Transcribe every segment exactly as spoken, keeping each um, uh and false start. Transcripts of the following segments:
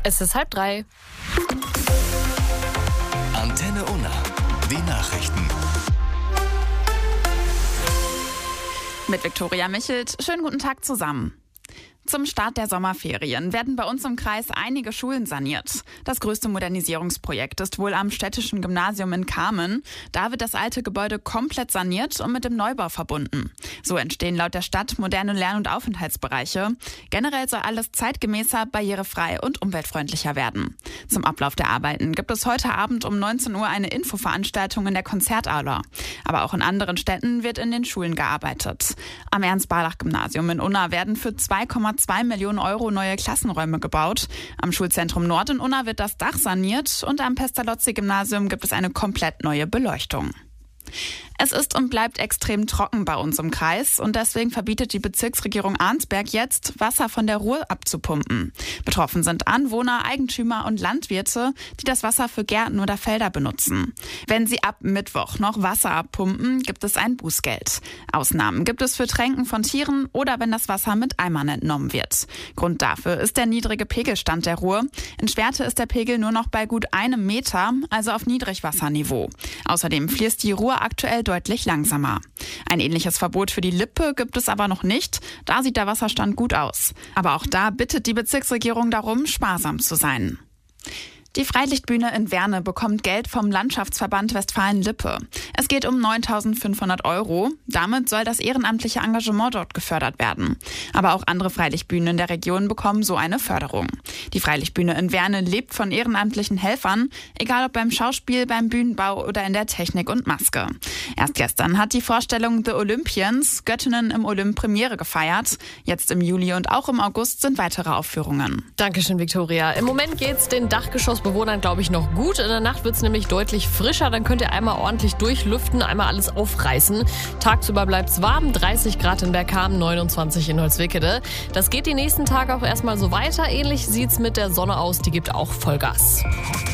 Es ist halb drei. Antenne Unna, die Nachrichten. Mit Viktoria Michelt. Schönen guten Tag zusammen. Zum Start der Sommerferien werden bei uns im Kreis einige Schulen saniert. Das größte Modernisierungsprojekt ist wohl am städtischen Gymnasium in Kamen. Da wird das alte Gebäude komplett saniert und mit dem Neubau verbunden. So entstehen laut der Stadt moderne Lern- und Aufenthaltsbereiche. Generell soll alles zeitgemäßer, barrierefrei und umweltfreundlicher werden. Zum Ablauf der Arbeiten gibt es heute Abend um neunzehn Uhr eine Infoveranstaltung in der Konzertaula. Aber auch in anderen Städten wird in den Schulen gearbeitet. Am Ernst-Barlach-Gymnasium in Unna werden für zwei Komma zwei Millionen Euro neue Klassenräume gebaut. Am Schulzentrum Nord in Unna wird das Dach saniert und am Pestalozzi-Gymnasium gibt es eine komplett neue Beleuchtung. Es ist und bleibt extrem trocken bei uns im Kreis und deswegen verbietet die Bezirksregierung Arnsberg jetzt, Wasser von der Ruhr abzupumpen. Betroffen sind Anwohner, Eigentümer und Landwirte, die das Wasser für Gärten oder Felder benutzen. Wenn sie ab Mittwoch noch Wasser abpumpen, gibt es ein Bußgeld. Ausnahmen gibt es für Tränken von Tieren oder wenn das Wasser mit Eimern entnommen wird. Grund dafür ist der niedrige Pegelstand der Ruhr. In Schwerte ist der Pegel nur noch bei gut einem Meter, also auf Niedrigwasserniveau. Außerdem fließt die Ruhr aktuell deutlich langsamer. Ein ähnliches Verbot für die Lippe gibt es aber noch nicht. Da sieht der Wasserstand gut aus. Aber auch da bittet die Bezirksregierung darum, sparsam zu sein. Die Freilichtbühne in Werne bekommt Geld vom Landschaftsverband Westfalen-Lippe. Es geht um neuntausendfünfhundert Euro. Damit soll das ehrenamtliche Engagement dort gefördert werden. Aber auch andere Freilichtbühnen in der Region bekommen so eine Förderung. Die Freilichtbühne in Werne lebt von ehrenamtlichen Helfern, egal ob beim Schauspiel, beim Bühnenbau oder in der Technik und Maske. Erst gestern hat die Vorstellung The Olympians, Göttinnen im Olymp, Premiere gefeiert. Jetzt im Juli und auch im August sind weitere Aufführungen. Dankeschön, Viktoria. Im Moment geht's den Dachgeschossbewohnern, glaube ich, noch gut. In der Nacht wird's nämlich deutlich frischer. Dann könnt ihr einmal ordentlich durchlüften, einmal alles aufreißen. Tagsüber bleibt's warm, dreißig Grad in Bergkamen, neunundzwanzig in Holzwickede. Das geht die nächsten Tage auch erstmal so weiter. Ähnlich sieht's mit der Sonne aus, die gibt auch Vollgas.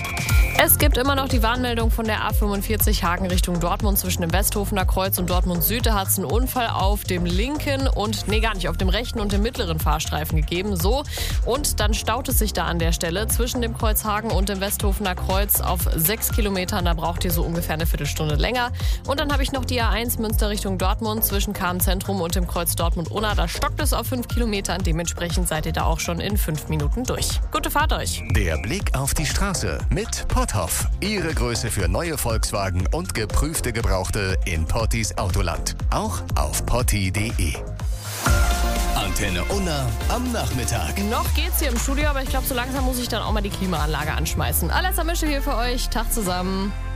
Es gibt immer noch die Warnmeldung von der A fünfundvierzig Hagen Richtung Dortmund zwischen dem Westhofener Kreuz und Dortmund Süd. Da hat es einen Unfall auf dem linken und, nee gar nicht, auf dem rechten und dem mittleren Fahrstreifen gegeben. So, und dann staut es sich da an der Stelle zwischen dem Kreuz Hagen und dem Westhofener Kreuz auf sechs Kilometern. Da braucht ihr so ungefähr eine Viertelstunde länger. Und dann habe ich noch die A eins Münster Richtung Dortmund zwischen Kahn-Zentrum und dem Kreuz Dortmund-Unna. Da stockt es auf fünf Kilometern. Dementsprechend seid ihr da auch schon in fünf Minuten durch. Gute Fahrt euch. Der Blick auf die Straße mit Potthoff. Ihre Größe für neue Volkswagen und geprüfte Gebrauchte in Pottis Autoland. Auch auf potti punkt de. Antenne Unna am Nachmittag. Noch geht's hier im Studio, aber ich glaube, so langsam muss ich dann auch mal die Klimaanlage anschmeißen. Alessa Mische hier für euch. Tag zusammen.